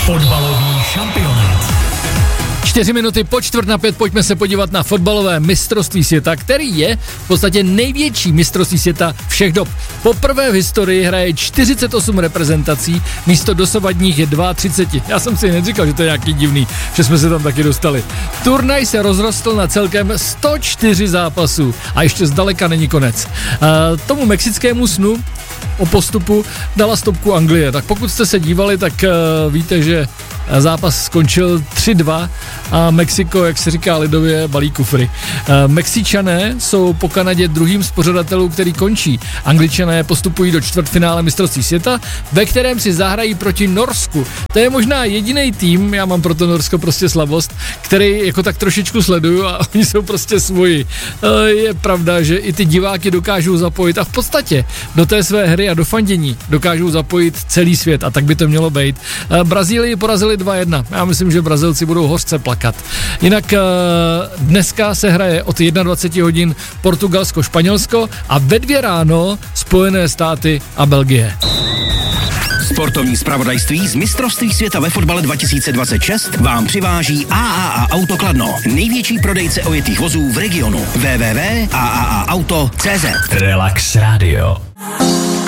Fotbalový šampionát. 4 minuty po 4:45, pojďme se podívat na fotbalové mistrovství světa, který je v podstatě největší mistrovství světa všech dob. Poprvé v historii hraje 48 reprezentací, místo dosavadních je 32. Já jsem si hned říkal, že to je nějaký divný, že jsme se tam taky dostali. Turnaj se rozrostl na celkem 104 zápasů a ještě zdaleka není konec. Tomu mexickému snu o postupu dala stopku Anglie, tak pokud jste se dívali, tak víte, že zápas skončil 3-2 a Mexiko, jak se říká lidově, balí kufry. Mexičané jsou po Kanadě druhým z pořadatelů, který končí. Angličané postupují do čtvrtfinále mistrovství světa, ve kterém si zahrají proti Norsku. To je možná jediný tým, já mám pro to Norsko prostě slabost, který jako tak trošičku sleduju a oni jsou prostě svoji. Je pravda, že i ty diváky dokážou zapojit a v podstatě do té své hry a do fandění dokážou zapojit celý svět a tak by to mělo být. Brazílii porazili 2-1. Já myslím, že Brazilci budou hořce plakat. Jinak dneska se hraje od 21 hodin Portugalsko-Španělsko a ve 2 ráno Spojené státy a Belgie. Sportovní zpravodajství z mistrovství světa ve fotbale 2026 vám přiváží AAA Auto Kladno, největší prodejce ojetých vozů v regionu. www.aaaauto.cz. Relax Radio.